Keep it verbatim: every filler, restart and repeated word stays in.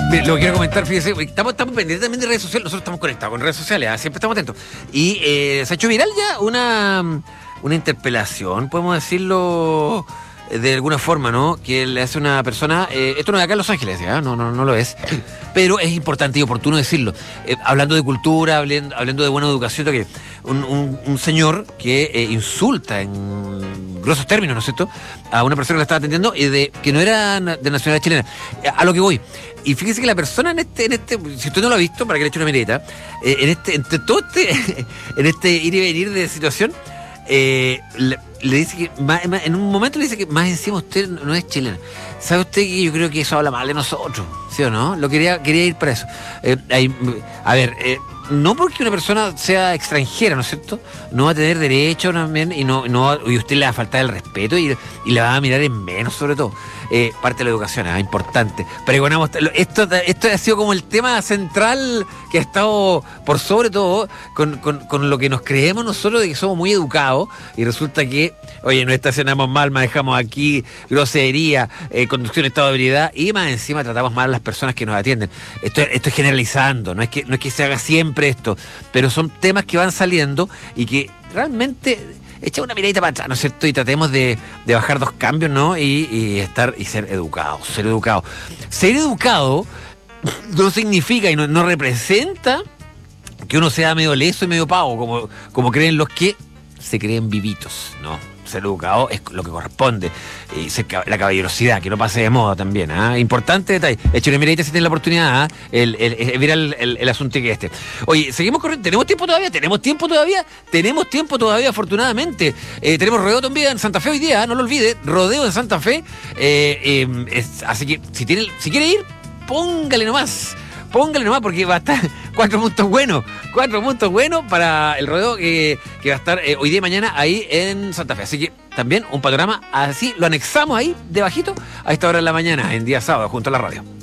Mire, lo que quiero comentar, fíjese, estamos, estamos pendientes también de redes sociales, nosotros estamos conectados con redes sociales, ¿eh? Siempre estamos atentos. Y eh, se ha hecho viral ya una, una interpelación, podemos decirlo de alguna forma, ¿no? Que le hace una persona, eh, esto no es acá en Los Ángeles, ¿ya? No, no, no lo es, pero es importante y oportuno decirlo. Eh, hablando de cultura, hablando, hablando de buena educación, que un, un, un señor que eh, insulta en grosos términos, ¿no es cierto?, a una persona que la estaba atendiendo y de que no era de nacionalidad chilena. A lo que voy. Y fíjese que la persona en este, en este, si usted no lo ha visto, para que le eche una mirita, eh, en este, entre todo este, en este ir y venir de situación, eh, le, le dice que, más, más, en un momento le dice que más encima usted no es chilena. ¿Sabe usted que yo creo que eso habla mal de nosotros? ¿Sí o no? Lo quería, quería ir para eso. Eh, hay, a ver, eh, no porque una persona sea extranjera, ¿no es cierto?, no va a tener derecho también y no, no y usted le va a faltar el respeto y, y le va a mirar en menos, sobre todo. Eh, parte de la educación es ¿eh? importante. Pregonamos, esto, esto ha sido como el tema central que ha estado por sobre todo con, con, con lo que nos creemos nosotros de que somos muy educados y resulta que, oye, no estacionamos mal, manejamos aquí, grosería, eh, conducción en estado de ebriedad y más encima tratamos mal a las personas que nos atienden. Esto, esto es generalizando, no es que, no es que se haga siempre esto, pero son temas que van saliendo y que realmente echa una miradita para atrás, ¿no es cierto? Y tratemos de, de bajar dos cambios, ¿no? Y, y estar y ser educados, ser educados. Ser educado no significa y no, no representa que uno sea medio leso y medio pavo, como, como creen los que se creen vivitos, ¿no? Ser educado es lo que corresponde. Y ser, la caballerosidad, que no pase de moda también. ¿eh? Importante detalle. Echen una miradita si tienen la oportunidad. ¿eh? El, el, el, mira el, el, el asunto que este. Oye, seguimos corriendo. ¿Tenemos tiempo todavía? ¿Tenemos tiempo todavía? Tenemos tiempo todavía, afortunadamente. Eh, tenemos rodeo también en Santa Fe hoy día. ¿eh? No lo olvide. Rodeo en Santa Fe. Eh, eh, es, así que si, tiene, si quiere ir, póngale nomás. Póngale nomás porque va a estar cuatro puntos buenos, cuatro puntos buenos para el rodeo que, que va a estar eh, hoy día y mañana ahí en Santa Fe. Así que también un panorama así, lo anexamos ahí, debajito, a esta hora de la mañana, en día sábado, junto a la radio.